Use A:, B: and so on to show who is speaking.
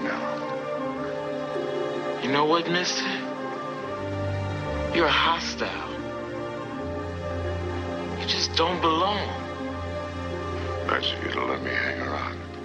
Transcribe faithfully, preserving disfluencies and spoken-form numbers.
A: now.
B: You know what, mister? You're hostile. You just don't belong.
A: Nice of you to let me hang around.